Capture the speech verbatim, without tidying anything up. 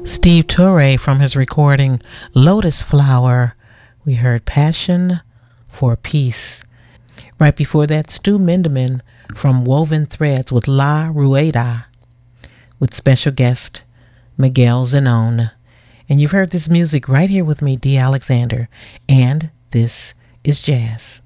Steve Turre from his recording Lotus Flower. We heard Passion for Peace. Right before that, Stu Minderman from Woven Threads with La Rueda, with special guest Miguel Zenone. And you've heard this music right here with me, D. Alexander. And this is jazz.